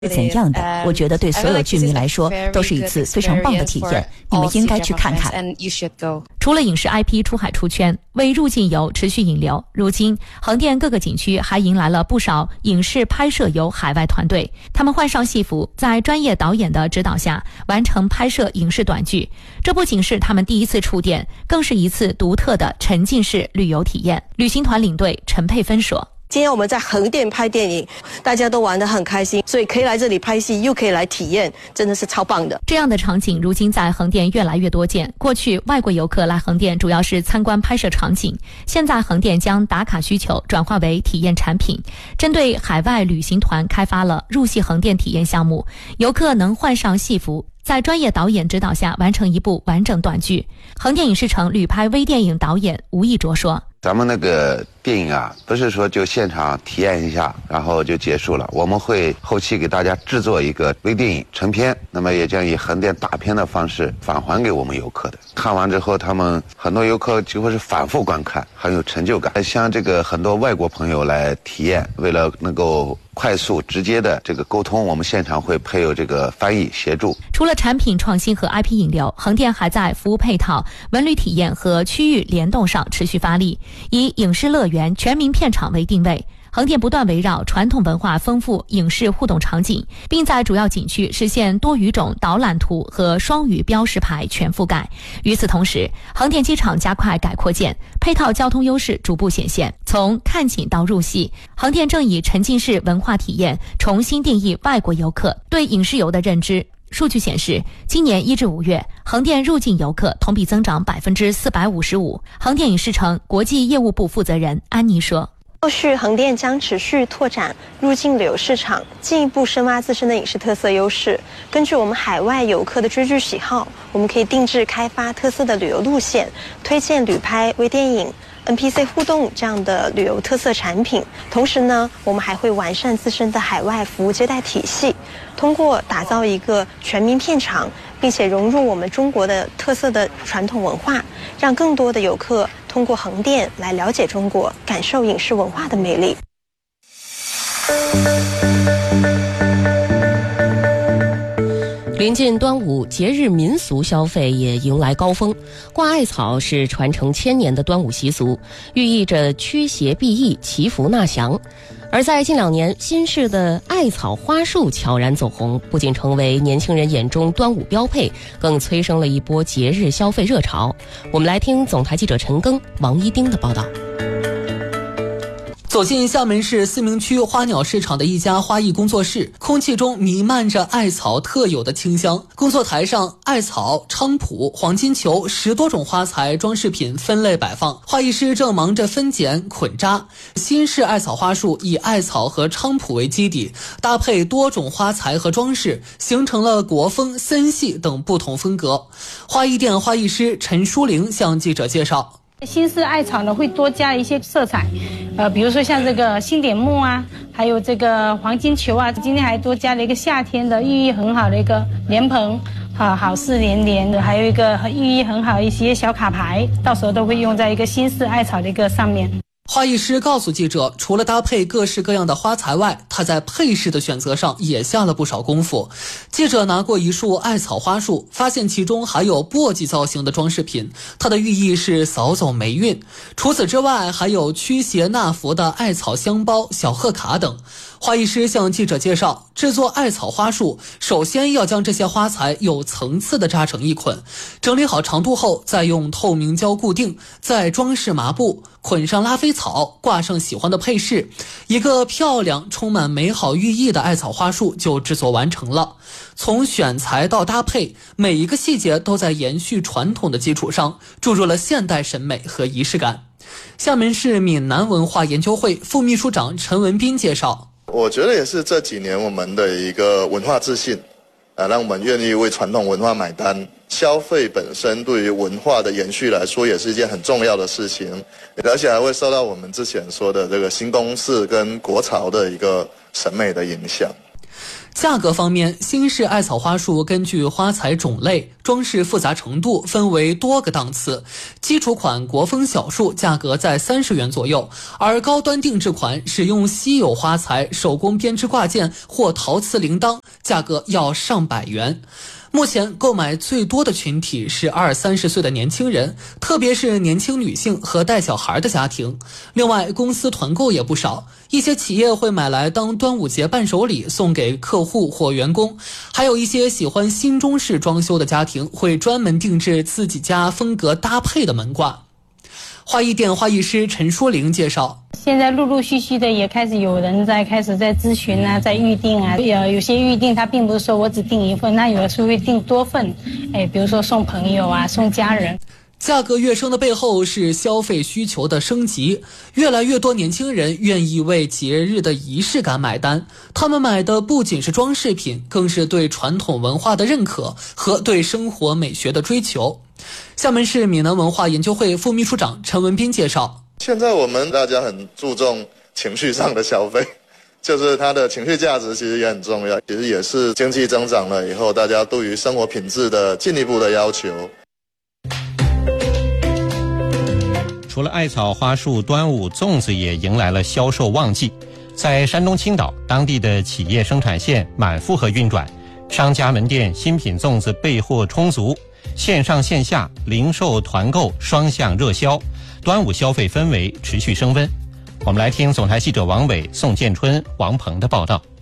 是怎样的？我觉得对所有居民来说都是一次非常棒的体验，你们应该去看看。 除了影视 IP 出海出圈，为入境游持续引流，如今横店各个景区还迎来了不少影视拍摄游海外团队，他们换上戏服，在专业导演的指导下完成拍摄影视短剧。这不仅是他们第一次触电，更是一次独特的沉浸式旅游体验。旅行团领队陈佩芬说， 今天我们在横店拍电影，大家都玩得很开心，所以可以来这里拍戏，又可以来体验，真的是超棒的。 这样的场景如今在横店越来越多见。过去外国游客来横店主要是参观拍摄场景，现在横店将打卡需求转化为体验产品，针对海外旅行团开发了入戏横店体验项目，游客能换上戏服，在专业导演指导下完成一部完整短剧。横店影视城旅拍微电影导演吴义卓说， 咱们那个电影啊，不是说就现场体验一下然后就结束了，我们会后期给大家制作一个微电影成片，那么也将以横店大片的方式返还给我们游客的。看完之后，他们很多游客几乎是反复观看，很有成就感。像这个很多外国朋友来体验，为了能够快速直接的这个沟通，我们现场会配有这个翻译协助。 除了产品创新和 IP 引流，横店还在服务配套、文旅体验和区域联动上持续发力，以影视乐园、全民片场为定位。横店不断围绕传统文化丰富影视互动场景，并在主要景区实现多语种导览图和双语标识牌全覆盖。与此同时，横店机场加快改扩建，配套交通优势逐步显现。从看景到入戏，横店正以沉浸式文化体验重新定义外国游客对影视游的认知。数据显示，今年1至5月，横店入境游客同比增长455%。横店影视城国际业务部负责人安妮说， 后续横店将持续拓展入境旅游市场，进一步深挖自身的影视特色优势。根据我们海外游客的追剧喜好，我们可以定制开发特色的旅游路线，推荐旅拍、微电影、NPC 互动这样的旅游特色产品。同时呢，我们还会完善自身的海外服务接待体系，通过打造一个全民片场，并且融入我们中国的特色的传统文化，让更多的游客通过横店来了解中国，感受影视文化的魅力。 临近端午，节日民俗消费也迎来高峰。挂艾草是传承千年的端午习俗，寓意着驱邪避疫、祈福纳祥。而在近2年，新式的艾草花束悄然走红，不仅成为年轻人眼中端午标配，更催生了一波节日消费热潮。我们来听总台记者陈庚、王一丁的报道。 走进厦门市思明区花鸟市场的一家花艺工作室，空气中弥漫着艾草特有的清香。工作台上，艾草、菖蒲、黄金球10多种花材装饰品分类摆放，花艺师正忙着分拣捆扎。新式艾草花束以艾草和菖蒲为基底，搭配多种花材和装饰，形成了国风、森系等不同风格。花艺店花艺师陈淑玲向记者介绍， 新式艾草呢会多加一些色彩，比如说像这个星点木啊，还有这个黄金球啊，今天还多加了一个夏天的寓意很好的一个莲蓬，好事连连的，还有一个寓意很好一些小卡牌，到时候都会用在一个新式艾草的一个上面。 花艺师告诉记者，除了搭配各式各样的花材外，他在配饰的选择上也下了不少功夫。记者拿过一束艾草花束，发现其中还有簸箕造型的装饰品，它的寓意是扫走霉运。除此之外，还有驱邪纳福的艾草香包、小贺卡等。花艺师向记者介绍，制作艾草花束，首先要将这些花材有层次地扎成一捆，整理好长度后，再用透明胶固定，再装饰麻布，捆上拉菲草，挂上喜欢的配饰，一个漂亮、充满美好寓意的艾草花束就制作完成了。从选材到搭配，每一个细节都在延续传统的基础上，注入了现代审美和仪式感。厦门市闽南文化研究会副秘书长陈文斌介绍， 我觉得也是这几年我们的一个文化自信，让我们愿意为传统文化买单。消费本身对于文化的延续来说也是一件很重要的事情，而且还会受到我们之前说的这个新东式跟国潮的一个审美的影响。 价格方面，新式艾草花束根据花材种类、装饰复杂程度分为多个档次。基础款国风小束价格在30元左右，而高端定制款使用稀有花材、手工编织挂件或陶瓷铃铛，价格要上百元。目前购买最多的群体是20-30岁的年轻人，特别是年轻女性和带小孩的家庭。另外，公司团购也不少，一些企业会买来当端午节伴手礼送给客户或员工，还有一些喜欢新中式装修的家庭会专门定制自己家风格搭配的门挂。花艺店花艺师陈淑玲介绍， 现在陆陆续续的也开始有人开始在咨询啊，在预定啊，有些预定他并不是说我只订一份，那有的时候会订多份，比如说送朋友啊，送家人。 价格跃升的背后是消费需求的升级，越来越多年轻人愿意为节日的仪式感买单。他们买的不仅是装饰品，更是对传统文化的认可和对生活美学的追求。厦门市闽南文化研究会副秘书长陈文斌介绍， 现在我们大家很注重情绪上的消费，就是它的情绪价值其实也很重要，其实也是经济增长了以后大家对于生活品质的进一步的要求。 除了艾草花束，端午粽子也迎来了销售旺季。在山东青岛，当地的企业生产线满负荷运转，商家门店新品粽子备货充足，线上线下零售团购双向热销，端午消费氛围持续升温。我们来听总台记者王伟、宋建春、王鹏的报道。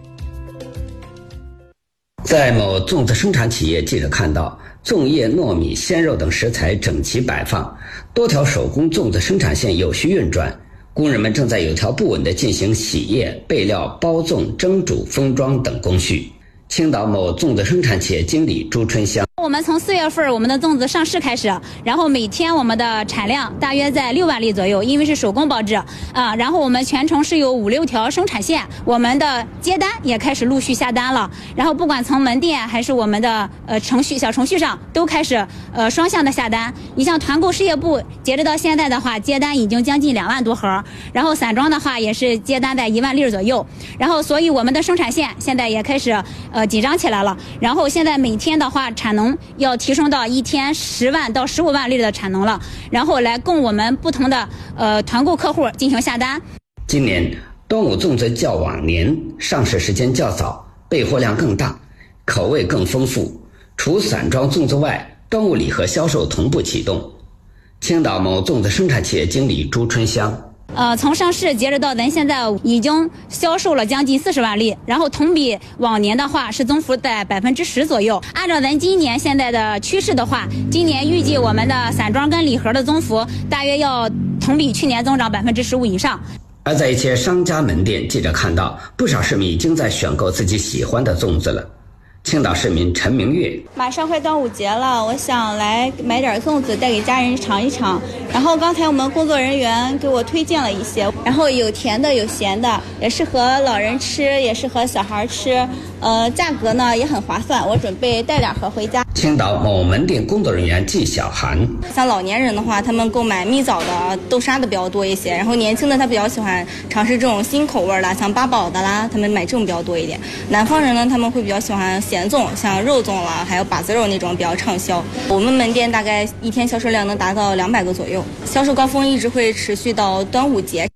在某粽子生产企业，记者看到粽叶、糯米、鲜肉等食材整齐摆放，多条手工粽子生产线有序运转，工人们正在有条不紊地进行洗叶、备料、包粽、蒸煮、封装等工序。青岛某粽子生产企业经理朱春香， 我们从4月份我们的粽子上市开始，然后每天我们的产量大约在6万粒左右，因为是手工包制然后我们全程是有5-6条生产线，我们的接单也开始陆续下单了，然后不管从门店还是我们的小程序上都开始双向的下单。你像团购事业部截止到现在的话，接单已经将近2万多盒，然后散装的话也是接单在1万粒左右，然后所以我们的生产线现在也开始紧张起来了，然后现在每天的话产能要提升到1天10万到15万粒的产能了，然后来供我们不同的团购客户进行下单。 今年端午粽子较往年上市时间较早，备货量更大，口味更丰富。除散装粽子外，端午礼盒销售同步启动。青岛某粽子生产企业经理朱春香， 从上市截止到咱现在已经销售了将近40万粒，然后同比往年的话是增幅在10%左右。按照咱今年现在的趋势的话，今年预计我们的散装跟礼盒的增幅大约要同比去年增长15%以上。 而在一些商家门店，记者看到不少市民已经在选购自己喜欢的粽子了。青岛市民陈明月， 马上快端午节了，我想来买点粽子带给家人尝一尝。然后刚才我们工作人员给我推荐了一些，然后有甜的有咸的，也适合老人吃，也适合小孩吃。价格呢也很划算，我准备带2盒回家。 青岛某门店工作人员季小涵， 像老年人的话，他们购买蜜枣的、豆沙的比较多一些，然后年轻的他比较喜欢尝试这种新口味的，像八宝的啦，他们买这种比较多一点。南方人呢，他们会比较喜欢咸粽，像肉粽啦，还有把子肉那种比较畅销。我们门店大概1天销售量能达到200个左右，销售高峰一直会持续到端午节。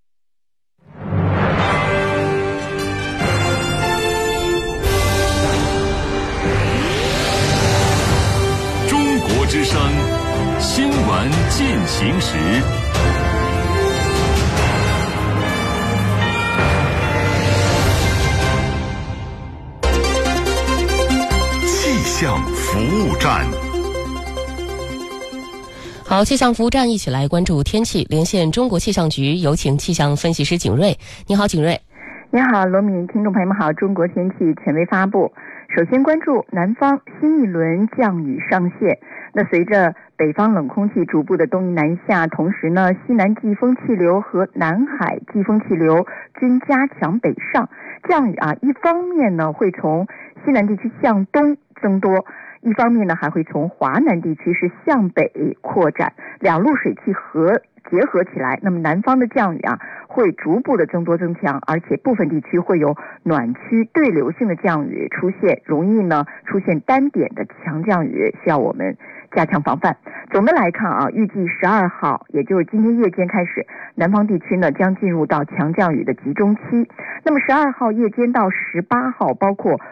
之声新闻进行时，气象服务站。 好，气象服务站一起来关注天气，连线中国气象局，有请气象分析师景瑞。你好，景瑞。 你好，罗敏，听众朋友们好。中国天气权威发布，首先关注南方新一轮降雨上线。那随着北方冷空气逐步的东移南下，同时呢，西南季风气流和南海季风气流均加强北上，降雨一方面呢会从西南地区向东增多，一方面呢还会从华南地区是向北扩展，两路水汽合结合起来，那么南方的降雨啊会逐步的增多增强，而且部分地区会有暖区对流性的降雨出现，容易呢出现单点的强降雨，需要我们加强防范。总的来看啊，预计12号，也就是今天夜间开始，南方地区呢将进入到强降雨的集中期。那么12号夜间到18号，包括